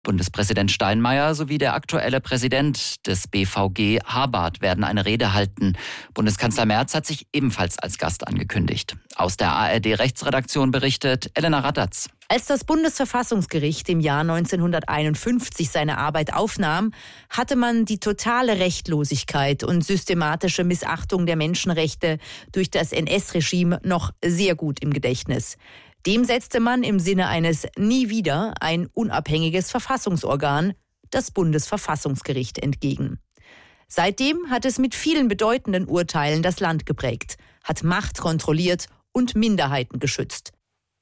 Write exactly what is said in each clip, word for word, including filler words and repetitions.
Bundespräsident Steinmeier sowie der aktuelle Präsident des B V G, Habart, werden eine Rede halten. Bundeskanzler Merz hat sich ebenfalls als Gast angekündigt. Aus der A R D-Rechtsredaktion berichtet Elena Radatz. Als das Bundesverfassungsgericht im Jahr neunzehnhunderteinundfünfzig seine Arbeit aufnahm, hatte man die totale Rechtlosigkeit und systematische Missachtung der Menschenrechte durch das N S-Regime noch sehr gut im Gedächtnis. Dem setzte man im Sinne eines Nie wieder ein unabhängiges Verfassungsorgan, das Bundesverfassungsgericht, entgegen. Seitdem hat es mit vielen bedeutenden Urteilen das Land geprägt, hat Macht kontrolliert und Minderheiten geschützt.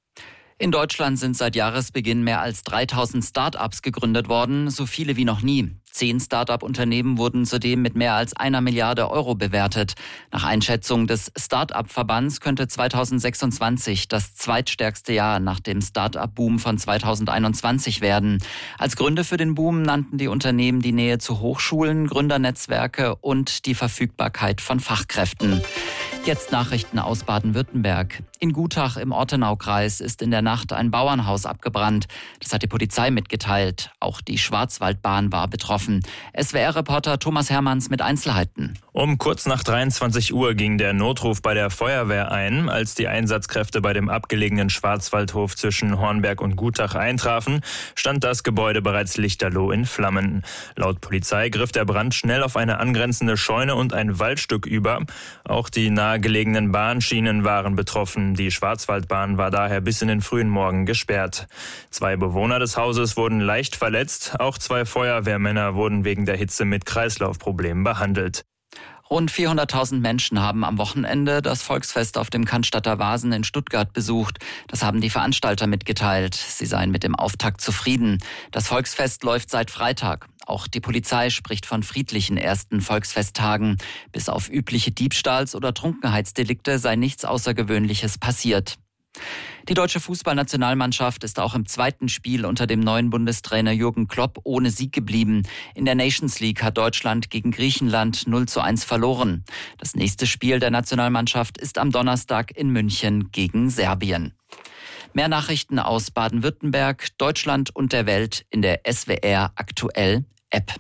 In Deutschland sind seit Jahresbeginn mehr als dreitausend Start-ups gegründet worden, so viele wie noch nie. Zehn Start-up-Unternehmen wurden zudem mit mehr als einer Milliarde Euro bewertet. Nach Einschätzung des Start-up-Verbands könnte zweitausendsechsundzwanzig das zweitstärkste Jahr nach dem Start-up-Boom von zweitausendeinundzwanzig werden. Als Gründe für den Boom nannten die Unternehmen die Nähe zu Hochschulen, Gründernetzwerke und die Verfügbarkeit von Fachkräften. Jetzt Nachrichten aus Baden-Württemberg. In Gutach im Ortenaukreis ist in der Nacht ein Bauernhaus abgebrannt. Das hat die Polizei mitgeteilt. Auch die Schwarzwaldbahn war betroffen. S W R-Reporter Thomas Hermanns mit Einzelheiten. Um kurz nach dreiundzwanzig Uhr ging der Notruf bei der Feuerwehr ein. Als die Einsatzkräfte bei dem abgelegenen Schwarzwaldhof zwischen Hornberg und Gutach eintrafen, stand das Gebäude bereits lichterloh in Flammen. Laut Polizei griff der Brand schnell auf eine angrenzende Scheune und ein Waldstück über. Auch die nahegelegenen Bahnschienen waren betroffen. Die Schwarzwaldbahn war daher bis in den frühen Morgen gesperrt. Zwei Bewohner des Hauses wurden leicht verletzt. Auch zwei Feuerwehrmänner wurden wegen der Hitze mit Kreislaufproblemen behandelt. Rund vierhunderttausend Menschen haben am Wochenende das Volksfest auf dem Cannstatter Wasen in Stuttgart besucht. Das haben die Veranstalter mitgeteilt. Sie seien mit dem Auftakt zufrieden. Das Volksfest läuft seit Freitag. Auch die Polizei spricht von friedlichen ersten Volksfesttagen. Bis auf übliche Diebstahls- oder Trunkenheitsdelikte sei nichts Außergewöhnliches passiert. Die deutsche Fußballnationalmannschaft ist auch im zweiten Spiel unter dem neuen Bundestrainer Jürgen Klopp ohne Sieg geblieben. In der Nations League hat Deutschland gegen Griechenland null zu eins verloren. Das nächste Spiel der Nationalmannschaft ist am Donnerstag in München gegen Serbien. Mehr Nachrichten aus Baden-Württemberg, Deutschland und der Welt in der S W R Aktuell App.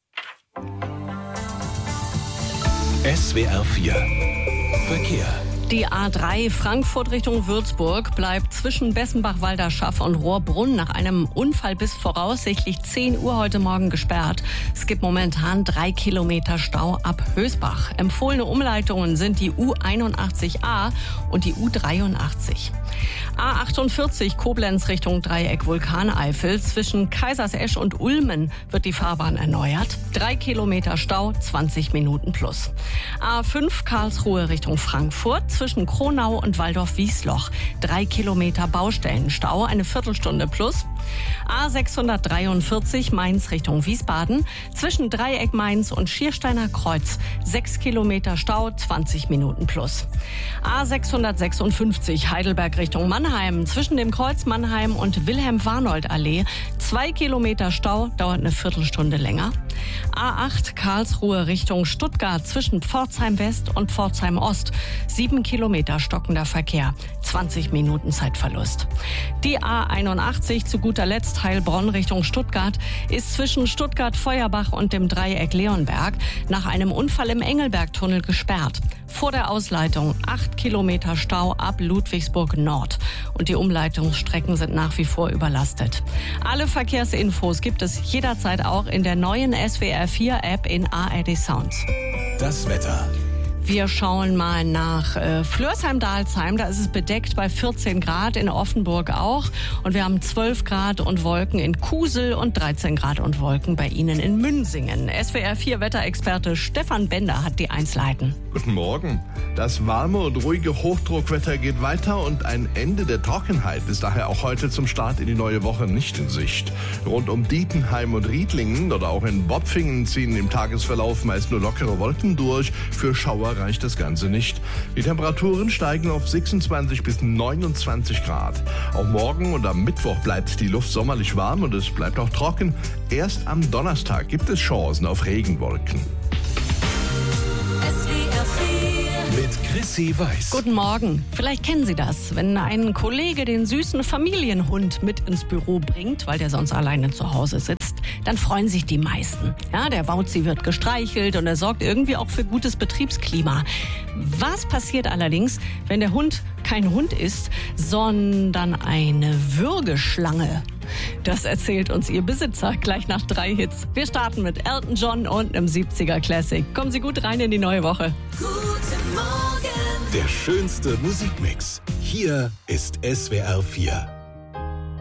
S W R vier Verkehr. Die A drei Frankfurt Richtung Würzburg bleibt zwischen Bessenbach-Walderschaff und Rohrbrunn nach einem Unfall bis voraussichtlich zehn Uhr heute Morgen gesperrt. Es gibt momentan drei Kilometer Stau ab Hösbach. Empfohlene Umleitungen sind die U einundachtzig A und die U dreiundachtzig. A achtundvierzig Koblenz Richtung Dreieck Vulkaneifel. Zwischen Kaisersesch und Ulmen wird die Fahrbahn erneuert. Drei Kilometer Stau, zwanzig Minuten plus. A fünf Karlsruhe Richtung Frankfurt. Zwischen Kronau und Waldorf-Wiesloch. Drei Kilometer Baustellenstau, eine Viertelstunde plus. A sechshundertdreiundvierzig Mainz Richtung Wiesbaden. Zwischen Dreieck Mainz und Schiersteiner Kreuz. Sechs Kilometer Stau, zwanzig Minuten plus. A sechshundertsechsundfünfzig Heidelberg Richtung Mannheim. Zwischen dem Kreuz Mannheim und Wilhelm-Warnold-Allee. Zwei Kilometer Stau, dauert eine Viertelstunde länger. A acht Karlsruhe Richtung Stuttgart. Zwischen Pforzheim West und Pforzheim Ost. Sieben Kilometer stockender Verkehr, zwanzig Minuten Zeitverlust. Die A einundachtzig, zu guter Letzt Heilbronn Richtung Stuttgart, ist zwischen Stuttgart-Feuerbach und dem Dreieck Leonberg nach einem Unfall im Engelbergtunnel gesperrt. Vor der Ausleitung acht Kilometer Stau ab Ludwigsburg Nord. Und die Umleitungsstrecken sind nach wie vor überlastet. Alle Verkehrsinfos gibt es jederzeit auch in der neuen S W R vier App in A R D Sounds. Das Wetter. Wir schauen mal nach äh, Flörsheim-Dalsheim. Da ist es bedeckt bei vierzehn Grad, in Offenburg auch. Und wir haben zwölf Grad und Wolken in Kusel und dreizehn Grad und Wolken bei Ihnen in Münsingen. S W R vier Wetterexperte Stefan Bender hat die Einzelheiten. Guten Morgen. Das warme und ruhige Hochdruckwetter geht weiter und ein Ende der Trockenheit ist daher auch heute zum Start in die neue Woche nicht in Sicht. Rund um Dietenheim und Riedlingen oder auch in Bopfingen ziehen im Tagesverlauf meist nur lockere Wolken durch. Für Schauer reicht das Ganze nicht. Die Temperaturen steigen auf sechsundzwanzig bis neunundzwanzig Grad. Auch morgen und am Mittwoch bleibt die Luft sommerlich warm und es bleibt auch trocken. Erst am Donnerstag gibt es Chancen auf Regenwolken. Mit mit Chrissy Weiß. Guten Morgen. Vielleicht kennen Sie das, wenn ein Kollege den süßen Familienhund mit ins Büro bringt, weil der sonst alleine zu Hause sitzt, dann freuen sich die meisten. Ja, der Wauzi wird gestreichelt und er sorgt irgendwie auch für gutes Betriebsklima. Was passiert allerdings, wenn der Hund kein Hund ist, sondern eine Würgeschlange? Das erzählt uns ihr Besitzer gleich nach drei Hits. Wir starten mit Elton John und einem siebziger Classic. Kommen Sie gut rein in die neue Woche. Guten Morgen. Der schönste Musikmix. Hier ist S W R vier.